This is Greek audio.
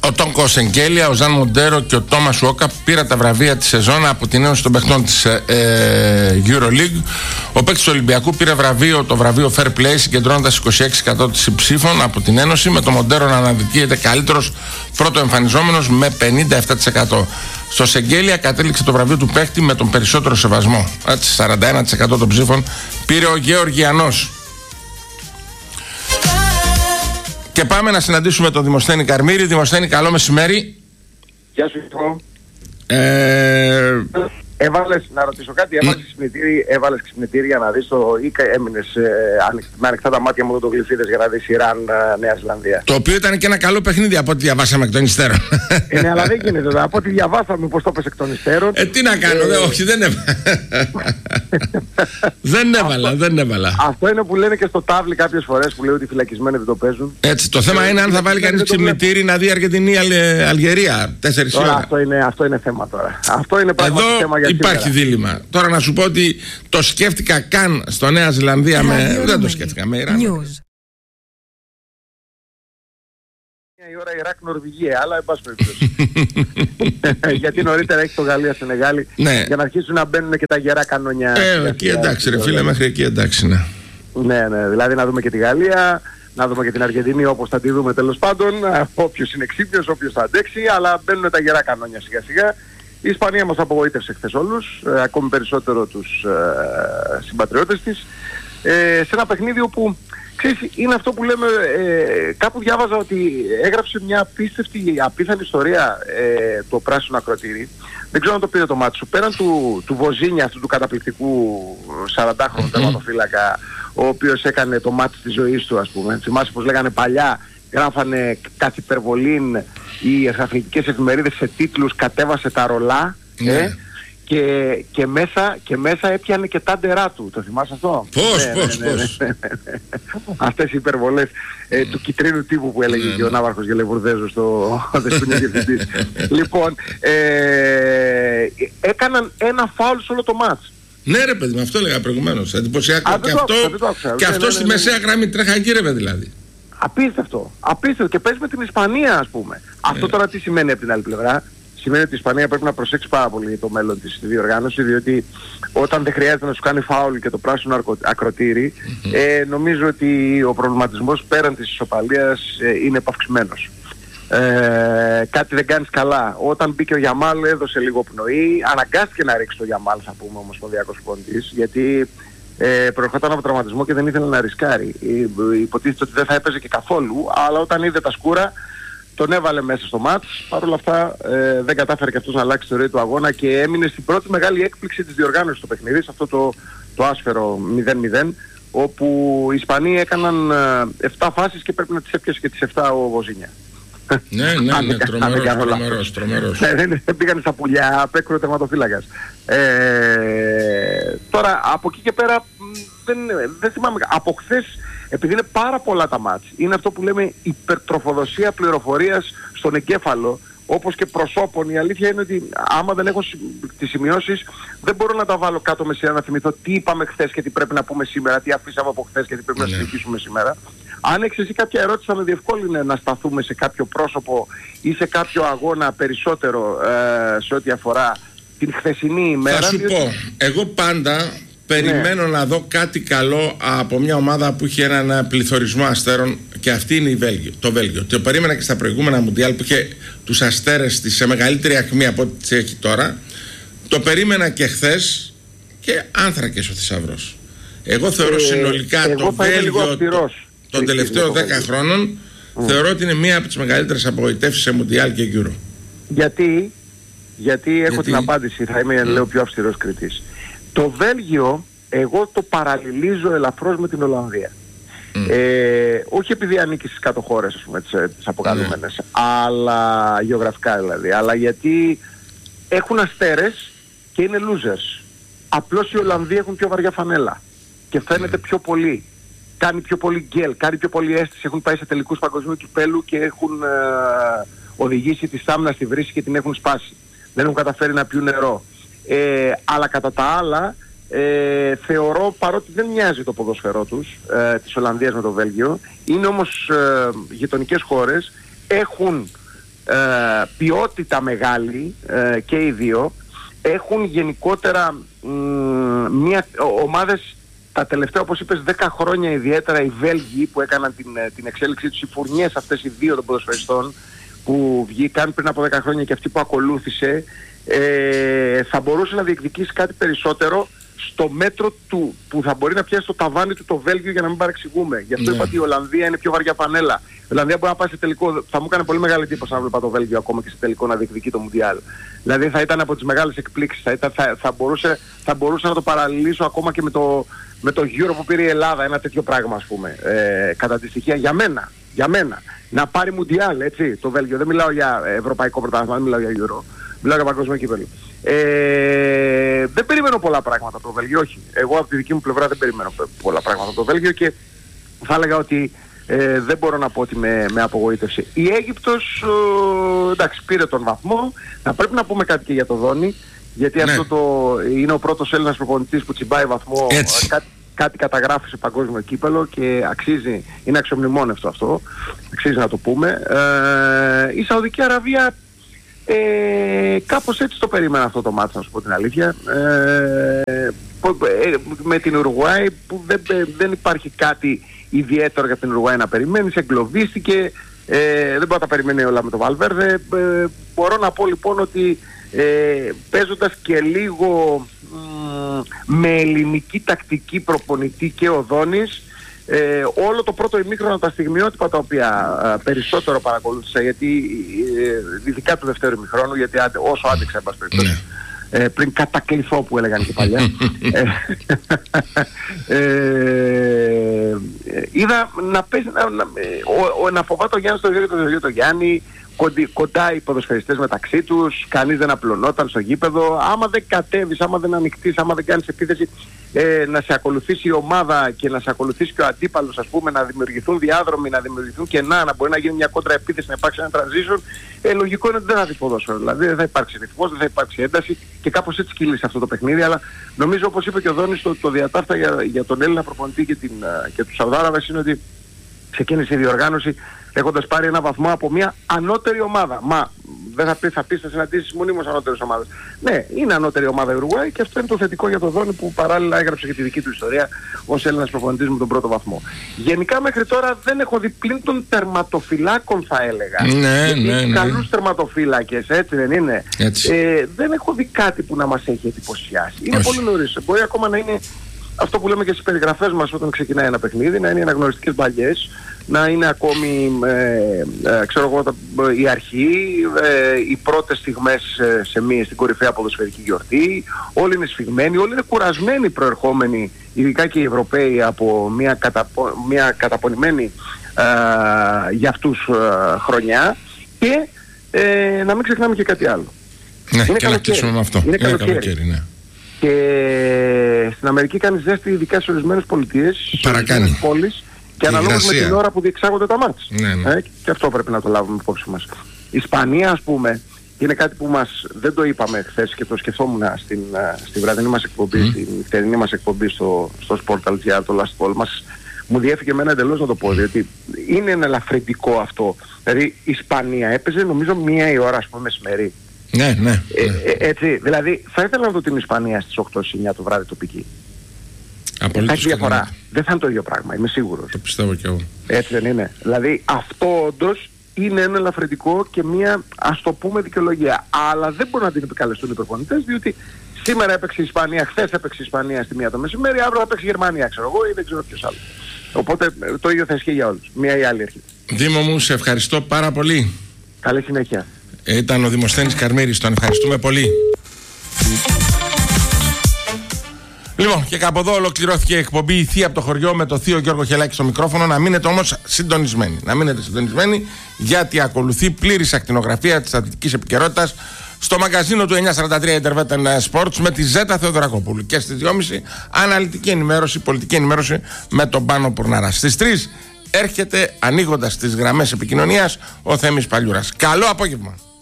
Ο Τόνκο Σεγγέλια, ο Ζαν Μοντέρο και ο Τόμας Ουόκα πήραν τα βραβεία της σεζόν από την Ένωση των Παιχνών της EuroLeague. Ο παίκτης του Ολυμπιακού πήρε το βραβείο Fair Play, συγκεντρώνοντας 26% της ψήφων από την Ένωση, με τον Μοντέρο να αναδεικνύεται καλύτερος πρώτο εμφανιζόμενος με 57%. Στο Σεγγέλια κατέληξε το βραβείο του παίκτη με τον περισσότερο σεβασμό. 41% των ψήφων πήρε ο Γεωργιανός. Και πάμε να συναντήσουμε τον Δημοσθένη Καρμύρη. Δημοσθένη, καλό μεσημέρι. Γεια σου, Ιωάννη. Να ρωτήσω κάτι, έβαλες ξυπνητήρι για να δεις ή έμεινες με ανοιχτά τα μάτια μου εδώ το γλυφίδες για να δεις Ιράν, Νέα Ζηλανδία? Το οποίο ήταν και ένα καλό παιχνίδι από ό,τι διαβάσαμε εκ των υστέρων. Ναι, αλλά δεν γίνεται τώρα. Από ό,τι διαβάσαμε πως το έπαιζε εκ των υστέρων. Τι να κάνω, όχι, δεν έβαλα. δεν έβαλα. Αυτό είναι που λένε και στο τάβλι κάποιες φορές, που λέει ότι οι φυλακισμένοι δεν το παίζουν. Έτσι, το θέμα είναι αν θα βάλει κανείς ξυπνητήρι να δει Αργεντινή-Αλγερία 4 ώρα. Αυτό είναι θέμα τώρα. Αυτό είναι πράγματι θέμα για υπάρχει σήμερα. δίλημμα. Τώρα να σου πω ότι το σκέφτηκα καν στο Νέα Ζηλανδία δεν το σκέφτηκα με Ιράν. Η ώρα Ιράκ-Νορβηγία, αλλά εν πάση περιπτώσει. Γιατί νωρίτερα έχει το Γαλλία-Σενεγάλη, ναι, για να αρχίσουν να μπαίνουν και τα γερά κανόνια. Εκεί εντάξει, ρε φίλε, μέχρι εκεί εντάξει, ναι. Ναι, δηλαδή να δούμε και τη Γαλλία, να δούμε και την Αργεντινή όπως θα τη δούμε τέλος πάντων. Όποιος είναι ξύπνιος, όποιος θα αντέξει, αλλά μπαίνουν τα γερά κανόνια σιγά-σιγά. Η Ισπανία μας απογοήτευσε χθες όλους, ακόμη περισσότερο τους συμπατριώτες της, σε ένα παιχνίδι όπου, ξέρεις, είναι αυτό που λέμε, κάπου διάβαζα ότι έγραψε μια απίστευτη, απίθανη ιστορία το πράσινο ακροτήρι. Δεν ξέρω αν το πήρε το μάτι σου. Πέραν του Βοζίνια, αυτού του καταπληκτικού 40χρονου τερματοφύλακα, ο οποίος έκανε το μάτι της ζωής του, ας πούμε. Θυμάσαι πως λέγανε παλιά, γράφανε καθ' υπερβολήν οι αθλητικές εφημερίδες σε τίτλους, κατέβασε τα ρολά, και μέσα έπιανε και τα ντερά του. Το θυμάσαι αυτό? Πώς. Αυτές οι υπερβολές του κυτρίνου τύπου που έλεγε και ο Ναύαρχος Γελεβουρδέζος στο δεσποινής διευθυντής. Λοιπόν, έκαναν ένα φάουλ σε όλο το μάτς. Ναι ρε παιδί, με αυτό έλεγα προηγουμένως. Εντυπωσιακό. Και αυτό στη μεσαία γραμμή τρέχαγύρευε δηλαδή. Απίστευτο. Και παίζει με την Ισπανία, ας πούμε. Αυτό τώρα τι σημαίνει από την άλλη πλευρά? Σημαίνει ότι η Ισπανία πρέπει να προσέξει πάρα πολύ το μέλλον της στη διοργάνωση, διότι όταν δεν χρειάζεται να σου κάνει φάουλ και το πράσινο ακροτήρι, νομίζω ότι ο προβληματισμός πέραν της ισοπαλίας είναι επαυξημένος. Κάτι δεν κάνεις καλά. Όταν μπήκε ο Γιαμάλ έδωσε λίγο πνοή, αναγκάστηκε να ρίξει το Γιαμάλ, θα πούμε, ο ομοσπονδιακός προπονητής, γιατί προερχόταν από τραυματισμό και δεν ήθελε να ρισκάρει. Υποτίθεται ότι δεν θα έπαιζε και καθόλου, αλλά όταν είδε τα σκούρα τον έβαλε μέσα στο μάτς. Παρ' όλα αυτά δεν κατάφερε και αυτός να αλλάξει το ροή του αγώνα και έμεινε στην πρώτη μεγάλη έκπληξη της διοργάνωσης του παιχνίδι, σε αυτό το άσφαιρο 0-0, όπου οι Ισπανοί έκαναν 7 φάσεις και πρέπει να τις έπιασε και τις 7 ο Βοζίνια. Ναι, τρομερός. Δεν πήγανε στα πουλιά, απέκρουε τερματοφύλακας. Τώρα από εκεί και πέρα δεν θυμάμαι. Από χθες, επειδή είναι πάρα πολλά τα μάτς, είναι αυτό που λέμε υπερτροφοδοσία πληροφορίας στον εγκέφαλο, όπως και προσώπων. Η αλήθεια είναι ότι άμα δεν έχω τις σημειώσεις, δεν μπορώ να τα βάλω κάτω με σειρά να θυμηθώ τι είπαμε χθες και τι πρέπει να πούμε σήμερα, τι αφήσαμε από χθες και τι πρέπει να συνεχίσουμε σήμερα. Αν έχεις εσύ κάποια ερώτηση, θα με διευκόλυνε να σταθούμε σε κάποιο πρόσωπο ή σε κάποιο αγώνα περισσότερο σε ό,τι αφορά την χθεσινή ημέρα. Θα σου πω, εγώ πάντα περιμένω να δω κάτι καλό από μια ομάδα που είχε έναν πληθωρισμό αστέρων, και αυτή είναι το Βέλγιο. Το περίμενα και στα προηγούμενα Μουντιάλ που είχε τους αστέρες της σε μεγαλύτερη ακμή από ό,τι τις έχει τώρα. Το περίμενα και χθες και άνθρακες ο θησαυρός. Εγώ θεωρώ συνολικά το Βέλγιο των τελευταίων 10 χρόνων θεωρώ ότι είναι μία από τις μεγαλύτερες απογοητεύσεις σε Μουντιάλ και Euro. Γιατί έχω την απάντηση, θα είμαι λέω πιο αυστηρός κριτής. Το Βέλγιο εγώ το παραλληλίζω ελαφρώς με την Ολλανδία. Όχι επειδή ανήκει στις κάτω χώρες, ας πούμε, τις αποκαλούμενες, αλλά γεωγραφικά δηλαδή, αλλά γιατί έχουν αστέρες και είναι losers. Απλώς οι Ολλανδοί έχουν πιο βαριά φανέλα και φαίνεται πιο πολύ. Κάνει πιο πολύ γκέλ, κάνει πιο πολύ αίσθηση. Έχουν πάει σε τελικούς παγκοσμίου κυπέλου και έχουν οδηγήσει τη στάμνα στη βρύση και την έχουν σπάσει. Δεν έχουν καταφέρει να πιούν νερό. Αλλά κατά τα άλλα θεωρώ, παρότι δεν μοιάζει το ποδόσφαιρό τους της Ολλανδίας με το Βέλγιο, είναι όμως γειτονικές χώρες, έχουν ποιότητα μεγάλη και οι δύο. Έχουν γενικότερα ομάδες τα τελευταία, όπως είπες, 10 χρόνια, ιδιαίτερα οι Βέλγοι που έκαναν την εξέλιξή τους, οι φουρνιές αυτές οι δύο των ποδοσφαιριστών που βγήκαν πριν από 10 χρόνια και αυτή που ακολούθησε, θα μπορούσε να διεκδικήσει κάτι περισσότερο στο μέτρο του που θα μπορεί να πιάσει το ταβάνι του το Βέλγιο, για να μην παρεξηγούμε. Γι' αυτό είπα ότι η Ολλανδία είναι πιο βαριά πανέλα. Η Ολλανδία μπορεί να πάει σε τελικό. Θα μου έκανε πολύ μεγάλη εντύπωση να βλέπα το Βέλγιο ακόμα και σε τελικό να διεκδικεί το Μουντιάλ. Δηλαδή θα ήταν από τις μεγάλες εκπλήξεις. Θα μπορούσε να το παραλληλήσω ακόμα και με το Euro που πήρε η Ελλάδα, ένα τέτοιο πράγμα, ας πούμε. Κατά τη στοιχεία για μένα. Να πάρει Μουντιάλ, έτσι, το Βέλγιο. Δεν μιλάω για ευρωπαϊκό πρωτάθλημα, δεν μιλάω για Euro. Μιλάω για παγκόσμιο κύπελλο. Δεν περιμένω πολλά πράγματα από το Βέλγιο, όχι. Εγώ από τη δική μου πλευρά δεν περιμένω πολλά πράγματα από το Βέλγιο και θα έλεγα ότι δεν μπορώ να πω ότι με απογοήτευσε. Η Αίγυπτος, εντάξει, πήρε τον βαθμό. Θα πρέπει να πούμε κάτι και για το Δόνι, γιατί αυτό είναι ο πρώτος Έλληνας προπονητής που τσιμπάει βαθμό. Κάτι καταγράφει σε παγκόσμιο κύπελλο και αξίζει, είναι αξιομνημόνευτο αυτό, αξίζει να το πούμε. Η Σαουδική Αραβία, κάπως έτσι το περίμενα αυτό το μάτς, να σου πω την αλήθεια. Με την Ουρουγουάη που δεν υπάρχει κάτι ιδιαίτερο για την Ουρουγουάη να περιμένεις, εγκλωβίστηκε, δεν μπορεί να τα περιμένει όλα με τον Βαλβέρδε. Μπορώ να πω λοιπόν ότι παίζοντας και λίγο με ελληνική τακτική προπονητή και ο Δόνης, όλο το πρώτο ημίχρονο, τα στιγμιότυπα τα οποία περισσότερο παρακολούθησα, γιατί ειδικά του δεύτερου ημιχρόνου, γιατί όσο άντεξα, εν πάση περιπτώσει, πριν κατακληθώ που έλεγαν και παλιά, είδα να παίζει, να φοβάται ο Γιάννης το ίδιο το Γιάννη, κοντά οι ποδοσφαιριστές μεταξύ τους, κανείς δεν απλωνόταν στο γήπεδο. Άμα δεν κατέβεις, άμα δεν ανοιχτείς, άμα δεν κάνεις επίθεση, να σε ακολουθήσει η ομάδα και να σε ακολουθήσει και ο αντίπαλος, ας πούμε, να δημιουργηθούν διάδρομοι, να δημιουργηθούν κενά, να μπορεί να γίνει μια κόντρα επίθεση, να υπάρξει ένα transition, λογικό είναι ότι δεν θα δεις ποδόσφαιρο. Δηλαδή δεν θα υπάρξει ρυθμός, δεν θα υπάρξει ένταση και κάπως έτσι κυλήσει αυτό το παιχνίδι. Αλλά νομίζω, όπως είπε και ο Δόνης, το διατάφτα για τον Έλληνα προπονητή και τους Σαουδάραβες είναι ότι ξεκίνησε η διοργάνωση έχοντας πάρει ένα βαθμό από μια ανώτερη ομάδα. Μα δεν θα πει θα συναντήσεις μονίμως ανώτερες ομάδες. Ναι, είναι ανώτερη ομάδα η Ουρουγουάη και αυτό είναι το θετικό για τον Δόνη που παράλληλα έγραψε και τη δική του ιστορία ως Έλληνας προπονητής με τον πρώτο βαθμό. Γενικά μέχρι τώρα δεν έχω δει πλην των τερματοφυλάκων, θα έλεγα. Ναι. Καλούς τερματοφύλακες, έτσι δεν είναι. Δεν έχω δει κάτι που να μας έχει εντυπωσιάσει. Είναι πολύ νωρίς. Μπορεί ακόμα να είναι αυτό που λέμε και στις περιγραφές μας όταν ξεκινάει ένα παιχνίδι, να είναι αναγνωριστικές μπαλιές, να είναι ακόμη ξέρω εγώ, η αρχή, οι πρώτες στιγμές στην κορυφαία ποδοσφαιρική γιορτή. Όλοι είναι σφιγμένοι, όλοι είναι κουρασμένοι προερχόμενοι, ειδικά και οι Ευρωπαίοι, από μια καταπονημένη για αυτούς χρονιά. Και να μην ξεχνάμε και κάτι άλλο. Ναι, είναι και να κλείσουμε με αυτό. Είναι καλοκαίρι, ναι. Και στην Αμερική κάνει ζέστη, ειδικά σε ορισμένες πολιτείες, σε ορισμένες πόλεις, και αναλόγως με την ώρα που διεξάγονται τα μάτς. Ναι. Και αυτό πρέπει να το λάβουμε υπόψη μας. Η Ισπανία, ας πούμε, είναι κάτι που δεν το είπαμε χθες και το σκεφτόμουν στη βραδινή μας εκπομπή, στη νυχτερινή μας εκπομπή στο Sport.gr, το Last Ball μας. Μου διέφυγε εμένα εντελώς να το πω, διότι είναι ένα ελαφρυντικό αυτό. Δηλαδή η Ισπανία έπαιζε νομίζω 1 η ώρα, ας πούμε, μεσημέρι. Ναι. Έτσι, δηλαδή θα ήθελα να δω την Ισπανία στις 8-9 το βράδυ τοπική. Θα έχει διαφορά. Δεν θα είναι το ίδιο πράγμα, είμαι σίγουρος. Το πιστεύω κι εγώ. Έτσι δεν είναι. Δηλαδή αυτό όντως είναι ένα ελαφρυντικό και μια, ας το πούμε, δικαιολογία. Αλλά δεν μπορούν να την επικαλεστούν οι προπονητές, διότι σήμερα έπαιξε η Ισπανία, χθες έπαιξε η Ισπανία στη 1 το μεσημέρι, αύριο θα παίξει η Γερμανία, ξέρω εγώ, ή δεν ξέρω ποιος άλλο. Οπότε το ίδιο θα ισχύει για όλους. Μία ή άλλη αρχή. Δήμο μου, σε ευχαριστώ πάρα πολύ. Καλή συνέχεια. Ήταν ο Δημοσθένης Καρμύρης, τον ευχαριστούμε πολύ. Λοιπόν, και κάπου εδώ ολοκληρώθηκε η εκπομπή «Η Θεία από το χωριό» με το θείο Γιώργο Χελάκη στο μικρόφωνο. Να μείνετε όμως συντονισμένοι. Να μείνετε συντονισμένοι, γιατί ακολουθεί πλήρης ακτινογραφία της αθλητικής επικαιρότητας στο μαγκαζίνο του 943 Intervetan Sports με τη Ζέτα Θεοδωρακόπουλου. Και στις 2.30 αναλυτική ενημέρωση, πολιτική ενημέρωση με τον Πάνο Πουρναρά. Στις 3 έρχεται, ανοίγοντας τις γραμμές επικοινωνίας, ο Θέμης Παλιούρας. Καλό απόγευμα.